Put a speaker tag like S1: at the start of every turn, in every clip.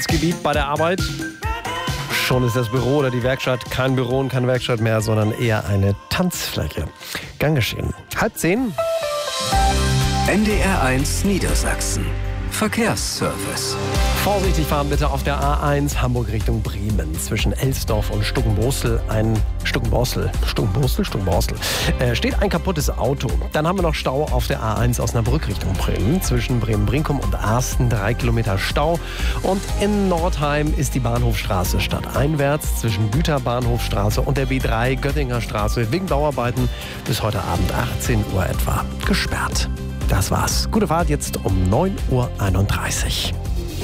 S1: Grenzgebiet bei der Arbeit. Schon ist das Büro oder die Werkstatt kein Büro und keine Werkstatt mehr, sondern eher eine Tanzfläche. Gern geschehen. 9:30.
S2: NDR1 Niedersachsen. Verkehrsservice.
S1: Vorsichtig fahren bitte auf der A1 Hamburg Richtung Bremen. Zwischen Elsdorf und Stuckenborstel steht ein kaputtes Auto. Dann haben wir noch Stau auf der A1 Osnabrück Richtung Bremen. Zwischen Bremen-Brinkum und Arsten 3 Kilometer Stau. Und in Nordheim ist die Bahnhofstraße stadteinwärts zwischen Güterbahnhofstraße und der B3 Göttinger Straße wegen Bauarbeiten bis heute Abend 18 Uhr etwa gesperrt. Das war's. Gute Fahrt jetzt um 9:31 Uhr.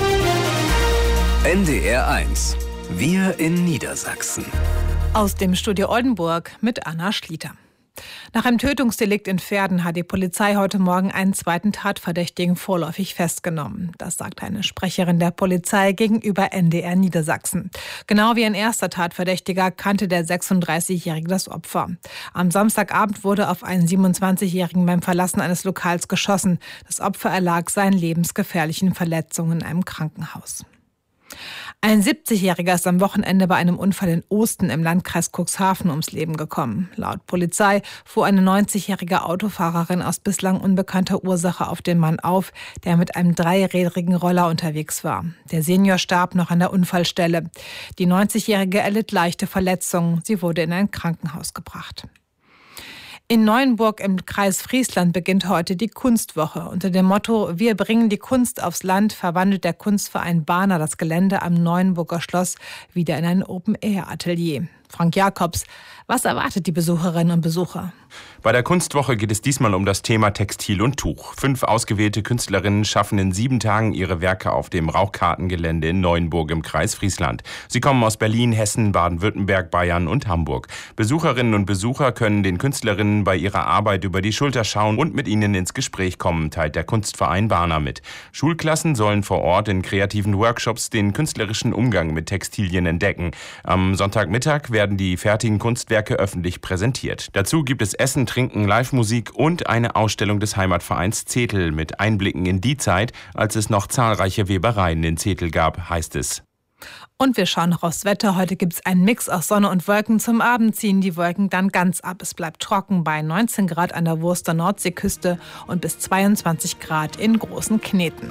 S2: NDR1. Wir in Niedersachsen.
S3: Aus dem Studio Oldenburg mit Anna Schlitter. Nach einem Tötungsdelikt in Verden hat die Polizei heute Morgen einen zweiten Tatverdächtigen vorläufig festgenommen. Das sagt eine Sprecherin der Polizei gegenüber NDR Niedersachsen. Genau wie ein erster Tatverdächtiger kannte der 36-Jährige das Opfer. Am Samstagabend wurde auf einen 27-Jährigen beim Verlassen eines Lokals geschossen. Das Opfer erlag seinen lebensgefährlichen Verletzungen in einem Krankenhaus. Ein 70-Jähriger ist am Wochenende bei einem Unfall in Osten im Landkreis Cuxhaven ums Leben gekommen. Laut Polizei fuhr eine 90-jährige Autofahrerin aus bislang unbekannter Ursache auf den Mann auf, der mit einem dreirädrigen Roller unterwegs war. Der Senior starb noch an der Unfallstelle. Die 90-jährige erlitt leichte Verletzungen. Sie wurde in ein Krankenhaus gebracht. In Neuenburg im Kreis Friesland beginnt heute die Kunstwoche. Unter dem Motto „Wir bringen die Kunst aufs Land" verwandelt der Kunstverein Bahner das Gelände am Neuenburger Schloss wieder in ein Open-Air-Atelier. Frank Jakobs, was erwartet die Besucherinnen und Besucher?
S4: Bei der Kunstwoche geht es diesmal um das Thema Textil und Tuch. 5 ausgewählte Künstlerinnen schaffen in 7 Tagen ihre Werke auf dem Rauchkartengelände in Neuenburg im Kreis Friesland. Sie kommen aus Berlin, Hessen, Baden-Württemberg, Bayern und Hamburg. Besucherinnen und Besucher können den Künstlerinnen bei ihrer Arbeit über die Schulter schauen und mit ihnen ins Gespräch kommen, teilt der Kunstverein Bahner mit. Schulklassen sollen vor Ort in kreativen Workshops den künstlerischen Umgang mit Textilien entdecken. Am Sonntagmittag werden die fertigen Kunstwerke öffentlich präsentiert. Dazu gibt es Essen, Trinken, Live-Musik und eine Ausstellung des Heimatvereins Zetel mit Einblicken in die Zeit, als es noch zahlreiche Webereien in Zetel gab, heißt es.
S3: Und wir schauen noch aufs Wetter. Heute gibt es einen Mix aus Sonne und Wolken. Zum Abend ziehen die Wolken dann ganz ab. Es bleibt trocken bei 19 Grad an der Wurster Nordseeküste und bis 22 Grad in Großen Kneten.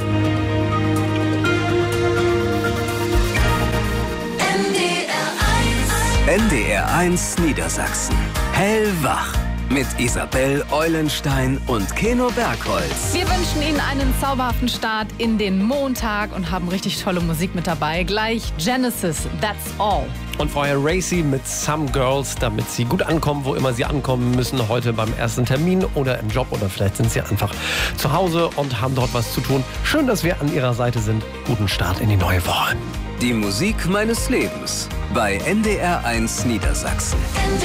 S2: NDR1 Niedersachsen. Hellwach. Mit Isabel Eulenstein und Keno Bergholz.
S5: Wir wünschen Ihnen einen zauberhaften Start in den Montag und haben richtig tolle Musik mit dabei. Gleich Genesis, That's All.
S1: Und vorher Racy mit Some Girls, damit sie gut ankommen, wo immer sie ankommen müssen. Heute beim ersten Termin oder im Job oder vielleicht sind sie einfach zu Hause und haben dort was zu tun. Schön, dass wir an Ihrer Seite sind. Guten Start in die neue Woche.
S2: Die Musik meines Lebens bei NDR1 Niedersachsen.